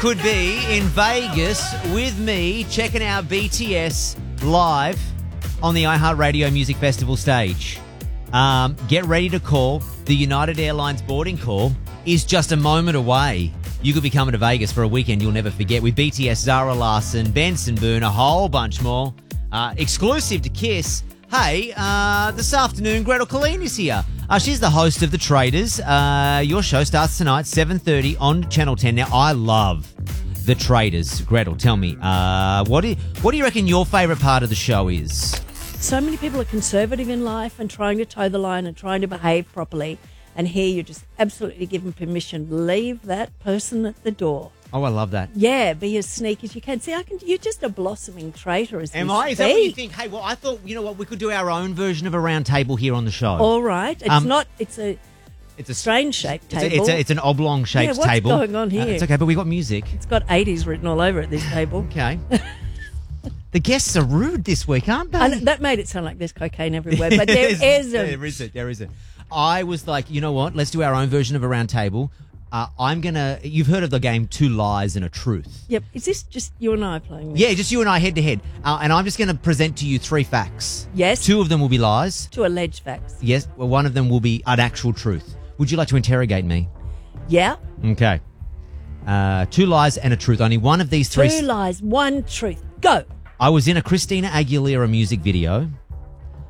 could be in Vegas with me checking out BTS live on the iHeartRadio Music Festival stage. Get ready to call. The United Airlines boarding call is just a moment away. You could be coming to Vegas for a weekend you'll never forget with BTS, Zara Larsson, Benson Boone, a whole bunch more. Exclusive to Kiss. Hey, this afternoon, Gretel Colleen is here. She's the host of The Traders. Your show starts tonight, 7:30 on Channel 10. Now, I love The Traders. Gretel, tell me, what do you reckon your favourite part of the show is? So many people are conservative in life and trying to toe the line and trying to behave properly. And here you're just absolutely given permission. Leave that person at the door. Oh, I love that. Yeah, be as sneaky as you can. See, you're just a blossoming traitor as Am we I? Is that what you speak. think? Hey, well, I thought, you know what, we could do our own version of a round table here on the show. All right. It's It's a strange-shaped table. It's an oblong-shaped what's table. going on here? It's okay, but we got music. It's got 80s written all over it, this table. Okay. The guests are rude this week, aren't they? And that made it sound like there's cocaine everywhere, but there isn't. There isn't. I was like, you know what? Let's do our own version of a round table. You've heard of the game Two Lies and a Truth. Yep. Is this just you and I playing this? Yeah, just you and I head to head. And I'm just going to present to you 3 facts. Yes. 2 of them will be lies. 2 alleged facts. Yes. Well, 1 of them will be an actual truth. Would you like to interrogate me? Yeah. Okay. 2 lies and a truth. Only one of these 3. 2 lies, 1 truth. Go. I was in a Christina Aguilera music video.